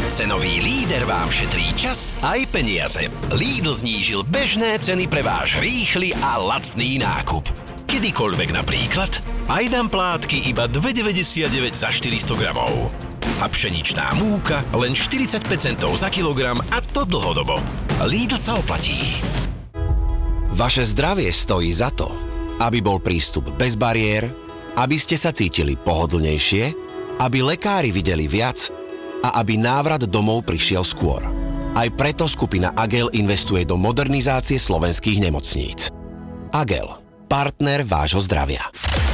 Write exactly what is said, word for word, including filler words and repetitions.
Cenový líder vám šetrí čas aj peniaze. Lidl znížil bežné ceny pre váš rýchly a lacný nákup. Kedykoľvek napríklad, aj dám plátky iba dva deväťdesiatdeväť za štyristo gramov. A pšeničná múka len štyridsaťpäť centov za kilogram, a to dlhodobo. Lidl sa oplatí. Vaše zdravie stojí za to, aby bol prístup bez bariér, aby ste sa cítili pohodlnejšie, aby lekári videli viac a aby návrat domov prišiel skôr. Aj preto skupina Agel investuje do modernizácie slovenských nemocníc. Agel, partner vášho zdravia.